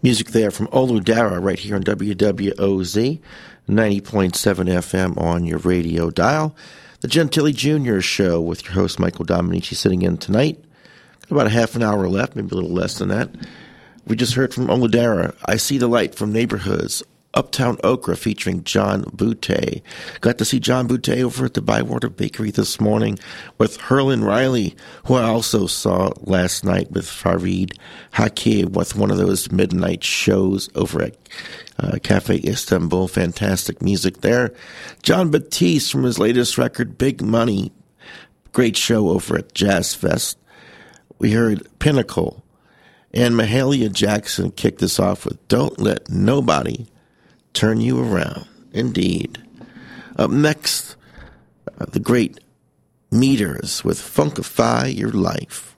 Music there from Olu Dara right here on WWOZ, 90.7 FM on your radio dial. The Gentili Jr. Show with your host, Michael Dominici, sitting in tonight. Got about a half an hour left, maybe a little less than that. We just heard from Olu Dara, I See the Light from Neighborhoods, Uptown Okra featuring John Butte. Got to see John Butte over at the Bywater Bakery this morning with Herlin Riley, who I also saw last night with Farid Hakim with one of those midnight shows over at Cafe Istanbul. Fantastic music there. John Batiste from his latest record, Big Money. Great show over at Jazz Fest. We heard Pinnacle. And Mahalia Jackson kicked us off with Don't Let Nobody Turn You Around. Indeed. Up next, the great Meters with Funkify Your Life.